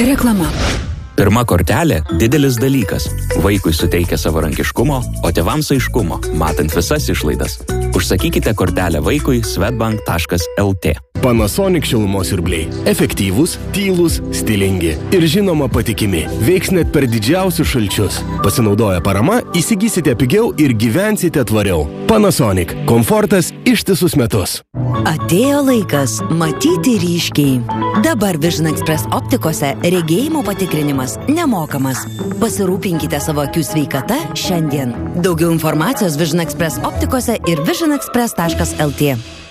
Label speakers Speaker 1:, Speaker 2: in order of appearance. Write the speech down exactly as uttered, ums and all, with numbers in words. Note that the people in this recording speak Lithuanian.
Speaker 1: Reklama.
Speaker 2: Pirma kortelė – didelis dalykas. Vaikui suteikia savarankiškumo, o tėvams aiškumo, matant visas išlaidas. Užsakykite kortelę vaikui swedbank taškas lt.
Speaker 3: Panasonic šilumos siurbliai. Efektyvūs, tylūs, stilingi ir žinoma patikimi. Veiks net per didžiausius šalčius. Pasinaudoję parama, įsigysite pigiau ir gyvensite tvariau. Panasonic. Komfortas ištisus metus.
Speaker 4: Atėjo laikas matyti ryškiai. Dabar Vision Express optikose regėjimo patikrinimas nemokamas. Pasirūpinkite savo akių sveikata šiandien. Daugiau informacijos Vision Express optikose ir vision express taškas lt.